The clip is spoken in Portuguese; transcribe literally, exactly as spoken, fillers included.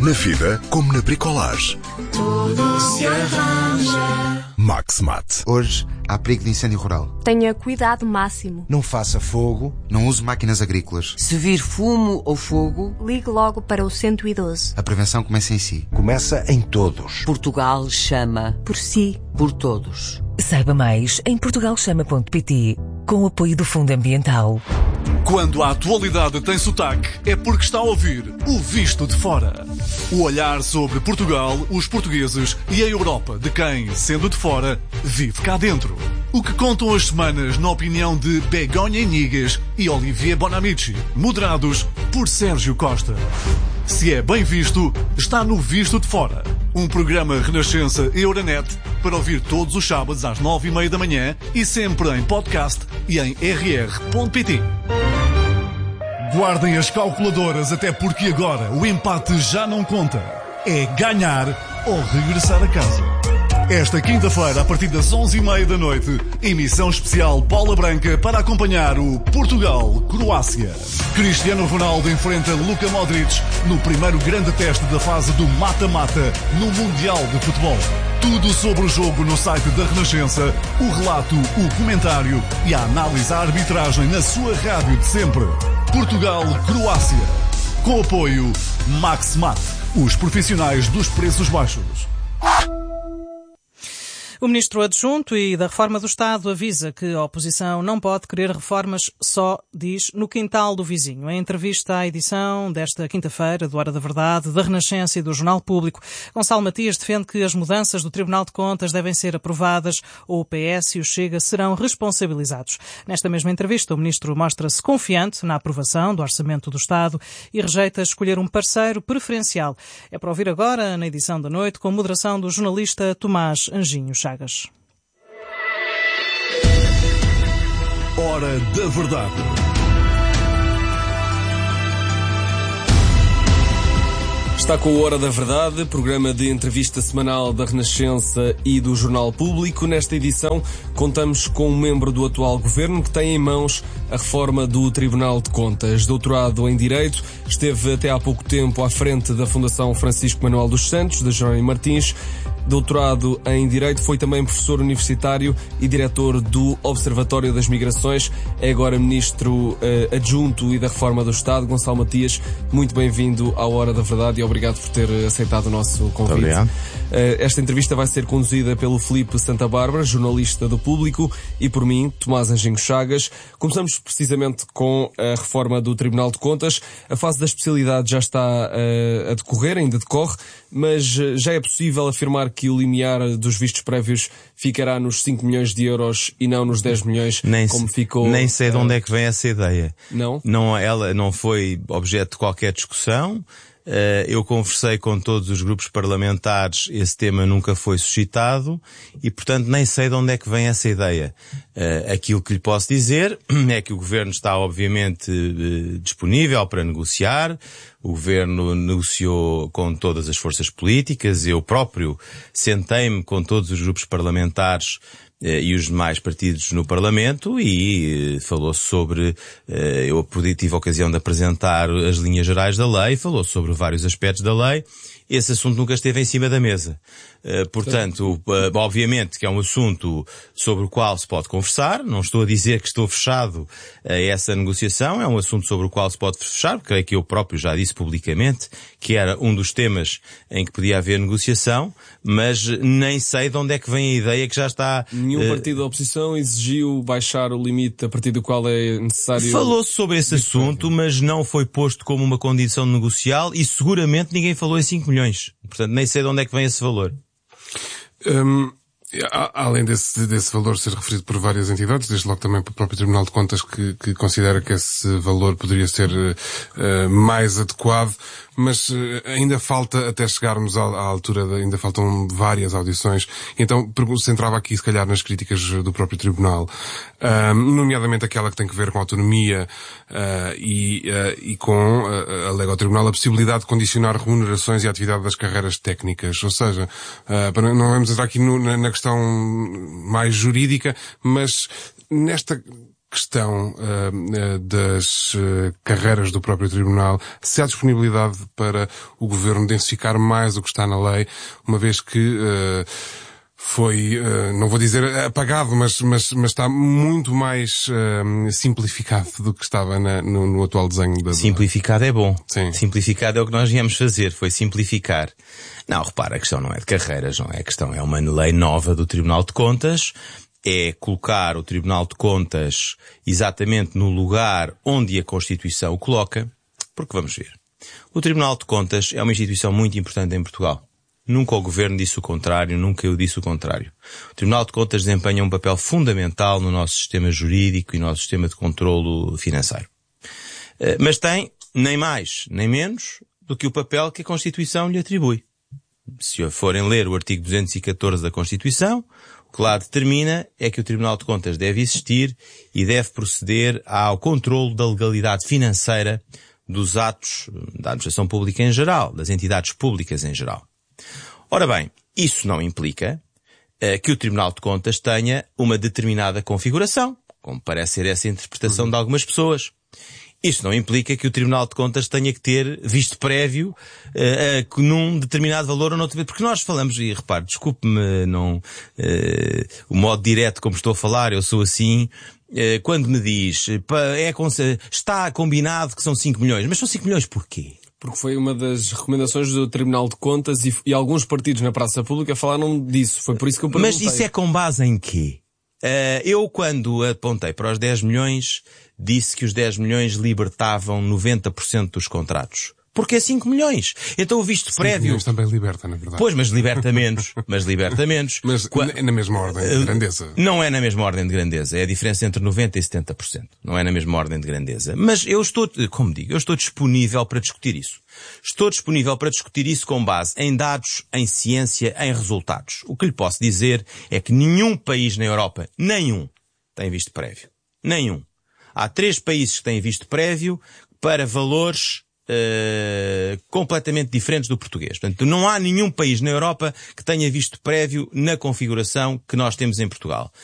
Na vida, como na bricolage. Tudo se arranja. Max-Mat. Hoje há perigo de incêndio rural. Tenha cuidado máximo. Não faça fogo, não use máquinas agrícolas. Se vir fumo ou fogo, ligue logo para o cento e doze. A prevenção começa em si. Começa em todos. Portugal chama por si, por todos. Saiba mais em portugal chama ponto pt, com o apoio do Fundo Ambiental. Quando a atualidade tem sotaque, é porque está a ouvir o Visto de Fora. O olhar sobre Portugal, os portugueses e a Europa de quem, sendo de fora, vive cá dentro. O que contam as semanas na opinião de Begonha Inigas e Olivier Bonamici, moderados por Sérgio Costa. Se é bem visto, está no Visto de Fora. Um programa Renascença Euronet para ouvir todos os sábados às nove e meia da manhã e sempre em podcast e em r r ponto p t. Guardem as calculadoras, até porque agora o empate já não conta. É ganhar ou regressar a casa. Esta quinta-feira, a partir das onze e meia da noite, emissão especial Bola Branca para acompanhar o Portugal-Croácia. Cristiano Ronaldo enfrenta Luka Modric no primeiro grande teste da fase do mata-mata no Mundial de Futebol. Tudo sobre o jogo no site da Renascença, o relato, o comentário e a análise à arbitragem na sua rádio de sempre. Portugal-Croácia. Com apoio Max-Mat, os profissionais dos preços baixos. O ministro adjunto e da Reforma do Estado avisa que a oposição não pode querer reformas só, diz, no quintal do vizinho. Em entrevista à edição desta quinta-feira do Hora da Verdade, da Renascença e do Jornal Público, Gonçalo Matias defende que as mudanças do Tribunal de Contas devem ser aprovadas ou o P S e o Chega serão responsabilizados. Nesta mesma entrevista, o ministro mostra-se confiante na aprovação do Orçamento do Estado e rejeita escolher um parceiro preferencial. É para ouvir agora, na edição da noite, com moderação do jornalista Tomás Anjinho Chagas. Hora da Verdade. Está com a Hora da Verdade, programa de entrevista semanal da Renascença e do Jornal Público. Nesta edição, contamos com um membro do atual governo que tem em mãos a reforma do Tribunal de Contas. Doutorado em Direito, esteve até há pouco tempo à frente da Fundação Francisco Manuel dos Santos, da Jerónimo Martins. Doutorado em Direito, foi também professor universitário e diretor do Observatório das Migrações. É agora ministro eh, adjunto e da Reforma do Estado. Gonçalo Matias, muito bem-vindo à Hora da Verdade e obrigado por ter aceitado o nosso convite. Obrigado. Eh, esta entrevista vai ser conduzida pelo Filipe Santa Bárbara, jornalista do Público, e por mim, Tomás Anjinho Chagas. Começamos precisamente com a reforma do Tribunal de Contas. A fase da especialidade já está eh, a decorrer, ainda decorre, mas já é possível afirmar que o limiar dos vistos prévios ficará nos cinco milhões de euros e não nos dez milhões, nem como se, ficou... Nem sei de onde é que vem essa ideia. Não? Não, ela não foi objeto de qualquer discussão. Eu conversei com todos os grupos parlamentares, esse tema nunca foi suscitado e, portanto, nem sei de onde é que vem essa ideia. Aquilo que lhe posso dizer é que o Governo está, obviamente, disponível para negociar. O Governo negociou com todas as forças políticas. Eu próprio sentei-me com todos os grupos parlamentares e os demais partidos no Parlamento e falou sobre, eu tive a ocasião de apresentar as linhas gerais da lei, falou sobre vários aspectos da lei. Esse assunto nunca esteve em cima da mesa. Portanto, obviamente que é um assunto sobre o qual se pode conversar. Não estou a dizer que estou fechado a essa negociação. É um assunto sobre o qual se pode fechar, porque creio que eu próprio já disse publicamente que era um dos temas em que podia haver negociação, mas nem sei de onde é que vem a ideia que já está... Nenhum partido da oposição exigiu baixar o limite a partir do qual é necessário... Falou-se sobre esse assunto, mas não foi posto como uma condição negocial e seguramente ninguém falou em cinco milhões. Portanto, nem sei de onde é que vem esse valor. Um, além desse, desse valor ser referido por várias entidades, desde logo também pelo próprio Tribunal de Contas, que, que considera que esse valor poderia ser uh, mais adequado, mas uh, ainda falta, até chegarmos à, à altura, de, ainda faltam várias audições. Então, centrava aqui, se calhar, nas críticas do próprio Tribunal, uh, nomeadamente aquela que tem que ver com a autonomia uh, e, uh, e com, uh, alega ao Tribunal, a possibilidade de condicionar remunerações e a atividade das carreiras técnicas. Ou seja, uh, não vamos entrar aqui no, na, na questão mais jurídica, mas nesta questão uh, das uh, carreiras do próprio Tribunal, se há disponibilidade para o Governo densificar mais o que está na lei, uma vez que uh, foi, uh, não vou dizer apagado, mas, mas, mas está muito mais uh, simplificado do que estava na, no, no atual desenho da... Simplificado é bom. Sim. Simplificado é o que nós viemos fazer, foi simplificar. Não, repara, a questão não é de carreiras, não é? A questão é uma lei nova do Tribunal de Contas, é colocar o Tribunal de Contas exatamente no lugar onde a Constituição o coloca, porque vamos ver. O Tribunal de Contas é uma instituição muito importante em Portugal. Nunca o Governo disse o contrário, nunca eu disse o contrário. O Tribunal de Contas desempenha um papel fundamental no nosso sistema jurídico e no nosso sistema de controlo financeiro. Mas tem nem mais, nem menos do que o papel que a Constituição lhe atribui. Se forem ler o artigo duzentos e catorze da Constituição, o que lá determina é que o Tribunal de Contas deve existir e deve proceder ao controlo da legalidade financeira dos atos da administração pública em geral, das entidades públicas em geral. Ora bem, isso não implica uh, que o Tribunal de Contas tenha uma determinada configuração, como parece ser essa a interpretação de algumas pessoas. Isso não implica que o Tribunal de Contas tenha que ter visto prévio uh, uh, num determinado valor ou noutro, porque nós falamos, e repare, desculpe-me não, uh, o modo direto como estou a falar, eu sou assim, uh, quando me diz, é, está combinado que são cinco milhões, mas são cinco milhões porquê? Porque foi uma das recomendações do Tribunal de Contas e, e alguns partidos na praça pública falaram disso, foi por isso que eu perguntei. Mas isso é com base em quê? Uh, eu, quando apontei para os dez milhões, disse que os dez milhões libertavam noventa por cento dos contratos. Porque é cinco milhões. Então o visto prévio... cinco milhões também liberta, na verdade. Pois, mas liberta menos. Mas liberta menos. Mas Qua... é na mesma ordem de grandeza. Não é na mesma ordem de grandeza. É a diferença entre noventa por cento e setenta por cento. Não é na mesma ordem de grandeza. Mas eu estou, como digo, eu estou disponível para discutir isso. Estou disponível para discutir isso com base em dados, em ciência, em resultados. O que lhe posso dizer é que nenhum país na Europa, nenhum, tem visto prévio. Nenhum. Há três países que têm visto prévio para valores Uh, completamente diferentes do português. Portanto, não há nenhum país na Europa que tenha visto prévio na configuração que nós temos em Portugal.